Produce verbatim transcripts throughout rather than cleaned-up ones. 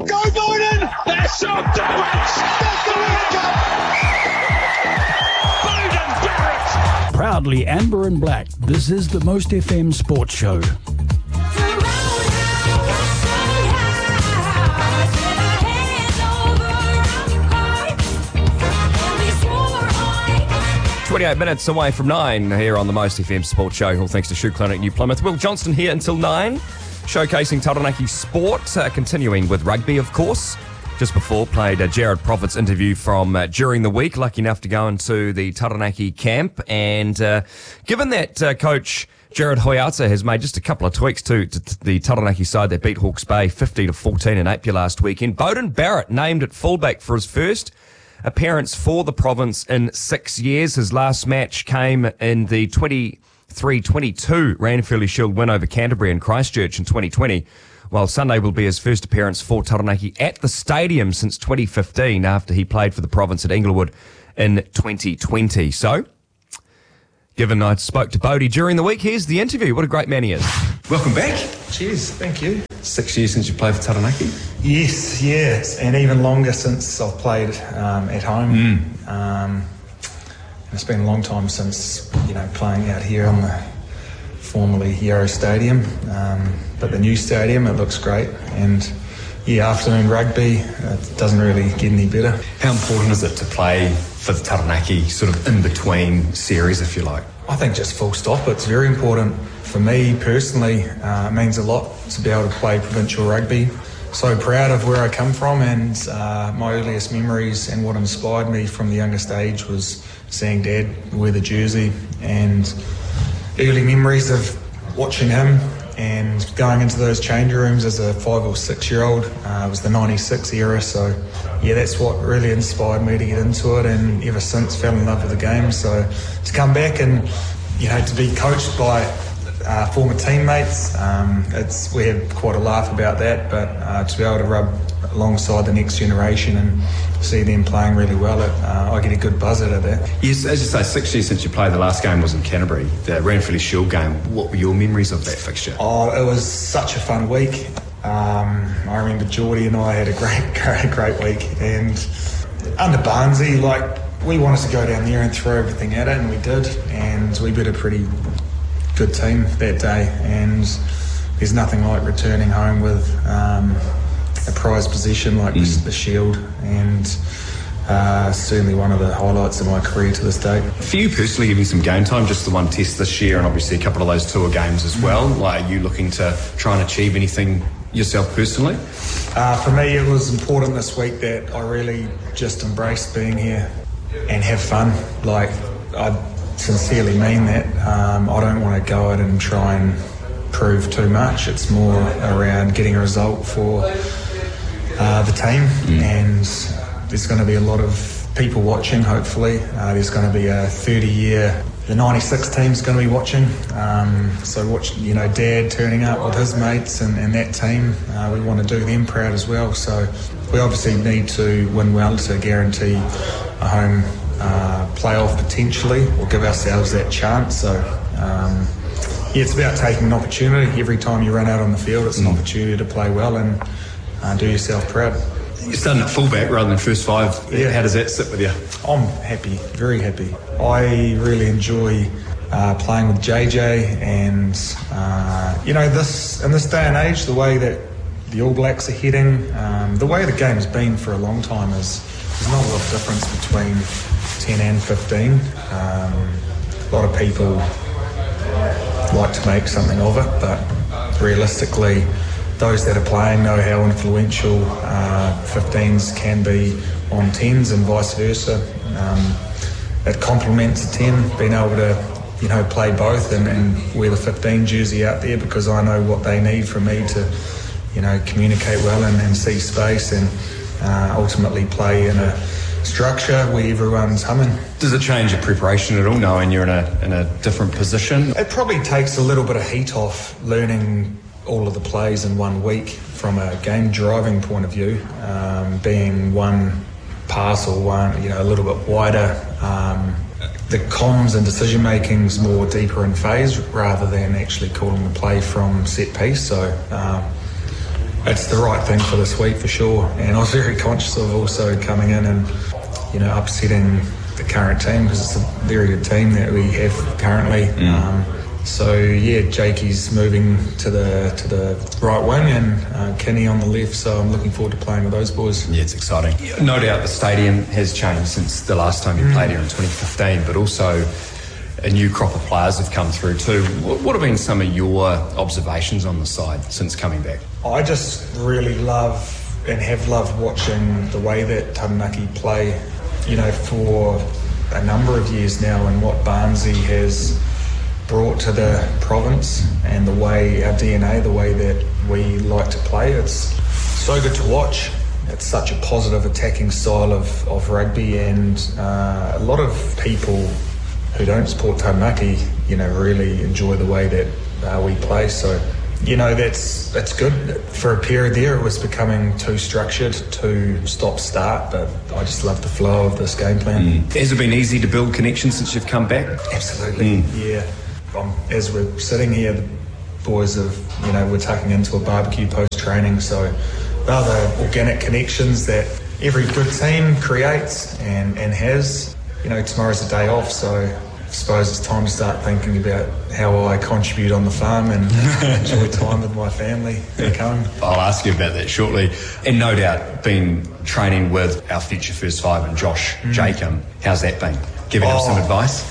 Go Bowden! They're shot! Barrett! That's the World Cup! Bowden Barrett! Proudly amber and black, this is the Most F M Sports Show. twenty-eight minutes away from nine here on the Most F M Sports Show, all thanks to Shoe Clinic New Plymouth. Will Johnston here until nine, showcasing Taranaki sport, uh, continuing with rugby, of course. Just before, played uh, Jared Prophet's interview from uh, during the week, lucky enough to go into the Taranaki camp. And uh, given that uh, coach Jared Hoiata has made just a couple of tweaks to, to, to the Taranaki side that beat Hawke's Bay fifty to fourteen in Apia last weekend, Bowden Barrett named at fullback for his first appearance for the province in six years. His last match came in the twenty-three twenty-two Ranfurly Shield win over Canterbury and Christchurch in twenty twenty, while Sunday will be his first appearance for Taranaki at the stadium since twenty fifteen, after he played for the province at Inglewood in twenty twenty. So, given I spoke to Bodie during the week, here's the interview. What a great man he is. Welcome back. Cheers, thank you. Six years since you played for Taranaki? Yes, yes, and even longer since I've played um, at home. Mm. Um, it's been a long time since, you know, playing out here on the formerly Yarrow Stadium, um, but the new stadium, it looks great. And yeah, afternoon rugby, uh, it doesn't really get any better. How important is it to play for the Taranaki sort of in-between series, if you like? I think just full stop, it's very important. For me personally, uh, it means a lot to be able to play provincial rugby. So proud of where I come from, and uh, my earliest memories and what inspired me from the youngest age was seeing Dad wear the jersey, and early memories of watching him and going into those change rooms as a five or six year old. Uh, it was the ninety-six era, so yeah, that's what really inspired me to get into it, and ever since fell in love with the game. So to come back and, you know, to be coached by Uh, former teammates, um, it's we have quite a laugh about that, but uh, to be able to rub alongside the next generation and see them playing really well, it, uh, I get a good buzz out of that. Yes, as you say, six years since you played. The last game was in Canterbury, the Ranfurly Shield game. What were your memories of that fixture? Oh, it was such a fun week. Um, I remember Geordie and I had a great, great, great week, and under Barnesy, like, we wanted to go down there and throw everything at it, and we did, and we beat a pretty good team that day, and there's nothing like returning home with um, a prize possession like mm. the Shield, and uh, certainly one of the highlights of my career to this day. For you personally, giving some game time, just the one test this year, and obviously a couple of those tour games as well, like, are you looking to try and achieve anything yourself personally? Uh, for me, it was important this week that I really just embraced being here and have fun. Like, I sincerely mean that. Um, I don't want to go out and try and prove too much. It's more around getting a result for uh, the team, mm. and there's going to be a lot of people watching, hopefully. Uh, there's going to be a thirty year, the ninety-six team's going to be watching. Um, so watch, you know, Dad turning up with his mates and, and that team. Uh, we want to do them proud as well. So we obviously need to win well to guarantee a home Uh, playoff potentially, or give ourselves that chance. So um, yeah, it's about taking an opportunity. Every time you run out on the field, it's an mm. opportunity to play well and uh, do yourself proud. You're starting at fullback rather than first five. Yeah. How does that sit with you? I'm happy, very happy. I really enjoy uh, playing with J J, and uh, you know, this in this day and age, the way that the All Blacks are heading, um, the way the game's been for a long time, is there's not a lot of difference between ten and fifteen. Um, a lot of people like to make something of it, but realistically, those that are playing know how influential uh, fifteens can be on tens and vice versa. Um, it complements a ten, being able to, you know, play both and, and wear the fifteen jersey out there, because I know what they need from me to, you know, communicate well and, and see space and uh, ultimately play in a structure where everyone's humming. Does it change your preparation at all, knowing you're in a in a different position? It probably takes a little bit of heat off learning all of the plays in one week from a game driving point of view, um, being one pass or one, you know, a little bit wider. Um, the comms and decision making is more deeper in phase rather than actually calling the play from set piece. So um, it's the right thing for this week for sure. And I was very conscious of also coming in and, you know, upsetting the current team, because it's a very good team that we have currently. Mm. Um, so yeah, Jakey's moving to the to the right wing and uh, Kenny on the left. So I'm looking forward to playing with those boys. Yeah, it's exciting. No doubt the stadium has changed since the last time you mm. played here in twenty fifteen, but also a new crop of players have come through too. What have been some of your observations on the side since coming back? I just really love and have loved watching the way that Taranaki play, you know, for a number of years now, and what Barnsley has brought to the province and the way our D N A, the way that we like to play. It's so good to watch. It's such a positive attacking style of, of rugby, and uh, a lot of people who don't support Taranaki, you know, really enjoy the way that uh, we play. So, you know, that's that's good. For a period there, it was becoming too structured, too stop-start, but I just love the flow of this game plan. Mm. Has it been easy to build connections since you've come back? Absolutely, mm. yeah. Um, as we're sitting here, the boys have, you know, we're tucking into a barbecue post-training, so they're the organic connections that every good team creates and, and has. You know, tomorrow's a day off, so I suppose it's time to start thinking about how I contribute on the farm and enjoy time with my family back home. I'll ask you about that shortly. And no doubt, been training with our future first five and Josh mm. Jacob. How's that been? Giving oh. him some advice?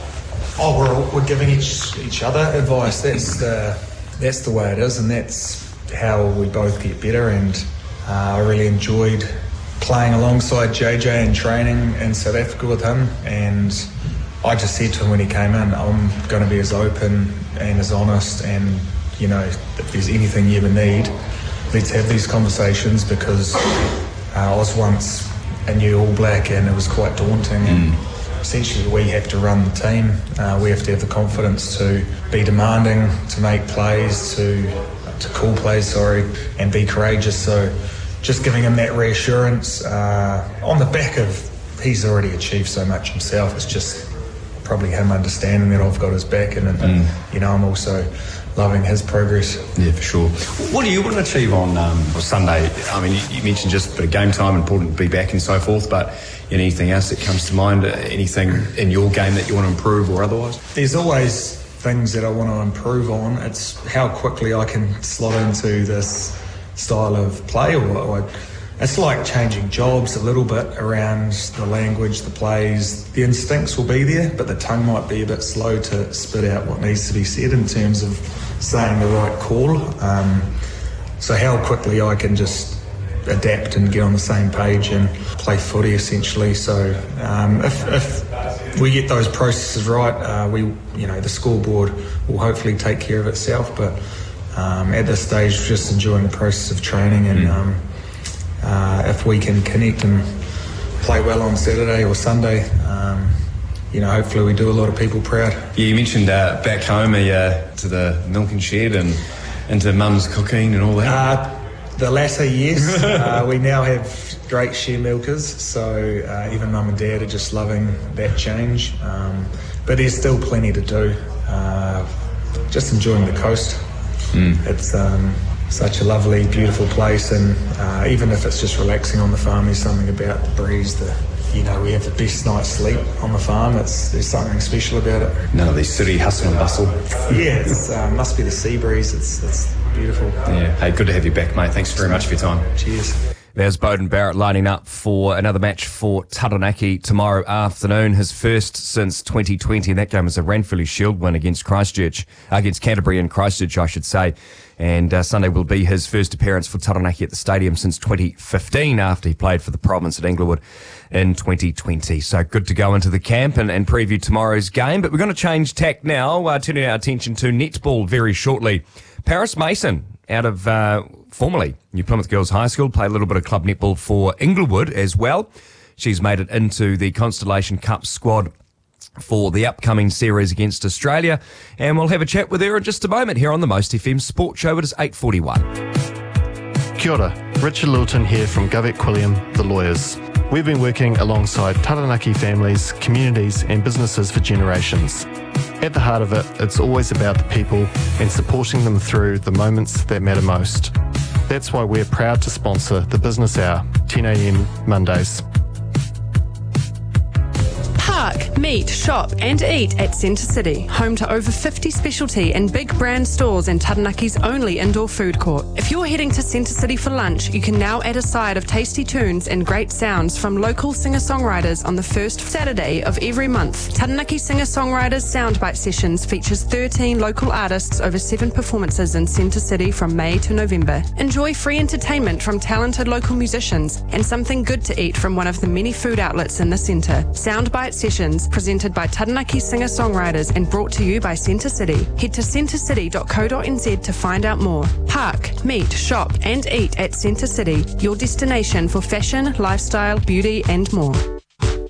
Oh, we're all, we're giving each each other advice. That's the that's the way it is, and that's how we both get better. And uh, I really enjoyed playing alongside J J and training in South Africa with him, and I just said to him when he came in, I'm going to be as open and as honest, and, you know, if there's anything you ever need, let's have these conversations, because uh, I was once a new All Black and it was quite daunting. Mm. And essentially we have to run the team. Uh, we have to have the confidence to be demanding, to make plays, to to call plays, sorry, and be courageous. So just giving him that reassurance uh, on the back of, he's already achieved so much himself. It's just probably him understanding that I've got his back, and, and mm. you know, I'm also loving his progress. Yeah, for sure. What do you want to achieve on um, Sunday? I mean, you, you mentioned just a bit of game time, important to be back and so forth, but anything else that comes to mind? Anything in your game that you want to improve or otherwise? There's always things that I want to improve on. It's how quickly I can slot into this style of play, or, or it's like changing jobs a little bit around the language, the plays. The instincts will be there, but the tongue might be a bit slow to spit out what needs to be said in terms of saying the right call. Um, so how quickly I can just adapt and get on the same page and play footy essentially. So um, if, if we get those processes right, uh, we, you know, the scoreboard will hopefully take care of itself. But um, at this stage, just enjoying the process of training, and mm. um, uh, if we can connect and play well on Saturday or Sunday, um, you know, hopefully we do a lot of people proud. Yeah, you mentioned uh, back home uh, to the milking shed and into mum's cooking and all that. Uh, the latter, yes. uh, we now have great share milkers, so uh, even mum and dad are just loving that change. Um, but there's still plenty to do. Uh, just enjoying the coast. Mm. It's um, such a lovely, beautiful place, and uh, even if it's just relaxing on the farm, there's something about the breeze, the you know, we have the best night's sleep on the farm. It's, there's something special about it. None of these city hustle and bustle. Yeah, it uh, must be the sea breeze. It's, it's beautiful. Yeah. Hey, good to have you back, mate. Thanks very much for your time. Cheers. There's Beauden Barrett lining up for another match for Taranaki tomorrow afternoon. His first since twenty twenty. That game was a Ranfurly Shield win against Christchurch, against Canterbury and Christchurch, I should say. And uh, Sunday will be his first appearance for Taranaki at the stadium since twenty fifteen, after he played for the province at Inglewood in twenty twenty. So good to go into the camp and, and preview tomorrow's game. But we're going to change tack now, uh, turning our attention to netball very shortly. Paris Mason, out of uh, formerly New Plymouth Girls High School, played a little bit of club netball for Inglewood as well. She's made it into the Constellation Cup squad for the upcoming series against Australia, and we'll have a chat with her in just a moment here on the Most F M Sport Show. It is eight forty-one. Kia ora, Richard Littleton here from Govett Quilliam, the lawyers. We've been working alongside Taranaki families, communities and businesses for generations. At the heart of it, it's always about the people and supporting them through the moments that matter most. That's why we're proud to sponsor the Business Hour, ten a.m. Mondays. Park, meet, shop and eat at Centre City, home to over fifty specialty and big brand stores and Taranaki's only indoor food court. If you're heading to Centre City for lunch, you can now add a side of tasty tunes and great sounds from local singer-songwriters on the first Saturday of every month. Taranaki Singer-Songwriters Soundbite Sessions features thirteen local artists over seven performances in Centre City from May to November. Enjoy free entertainment from talented local musicians and something good to eat from one of the many food outlets in the centre. Soundbite Sessions, presented by Taranaki Singer-Songwriters and brought to you by Centre City. Head to centre city dot co dot n z to find out more. Park, meet, shop and eat at Centre City, your destination for fashion, lifestyle, beauty and more.